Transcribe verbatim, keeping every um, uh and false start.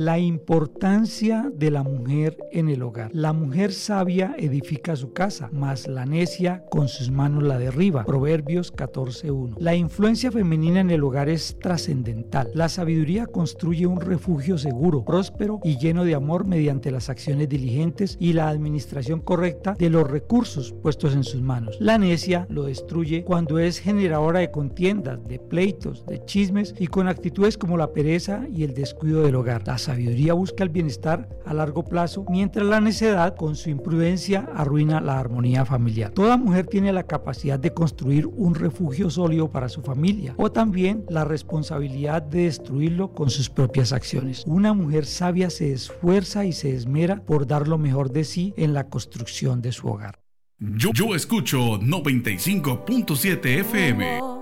La importancia de la mujer en el hogar. La mujer sabia edifica su casa, mas la necia con sus manos la derriba. Proverbios catorce uno. La influencia femenina en el hogar es trascendental. La sabiduría construye un refugio seguro, próspero y lleno de amor mediante las acciones diligentes y la administración correcta de los recursos puestos en sus manos. La necia lo destruye cuando es generadora de contiendas, de pleitos, de chismes y con actitudes como la pereza y el descuido del hogar. La sabiduría busca el bienestar a largo plazo, mientras la necedad, con su imprudencia, arruina la armonía familiar. Toda mujer tiene la capacidad de construir un refugio sólido para su familia, o también la responsabilidad de destruirlo con sus propias acciones. Una mujer sabia se esfuerza y se esmera por dar lo mejor de sí en la construcción de su hogar. Yo, yo escucho noventa y cinco punto siete F M.